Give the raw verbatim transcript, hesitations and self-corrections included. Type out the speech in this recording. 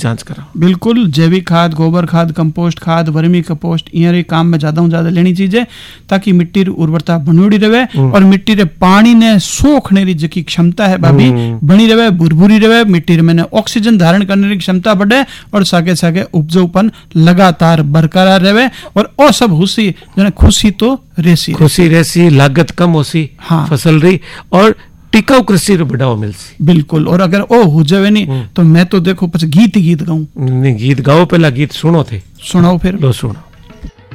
जांच करा। बिल्कुल, जैविक खाद, गोबर खाद, कंपोस्ट खाद, वर्मी कंपोस्ट ये काम में ज्यादा ज्यादा लेनी चीजें, ताकि मिट्टी की उर्वरता बनी रहे और मिट्टी रे पानी ने सोखने की जी क्षमता है भाभी बनी रहे, भुरभुरी रहे, मिट्टी में ऑक्सीजन धारण करने की क्षमता बढ़े और सागे सागे उपजाऊपन लगातार बरकरार रहे और ओ सब खुशी जने खुशी तो रेसी खुशी रेसी, लागत कम होसी, हाँ। फसल रही और टिकाऊ कृषि रो बढ़ावा मिलसी। बिल्कुल, और अगर ओ हो जावे नहीं तो मैं तो देखो पछ गीत गीत गाऊं। नहीं, गीत गाओ, पहला गीत सुनो थे। सुनाओ फिर। लो सुनो।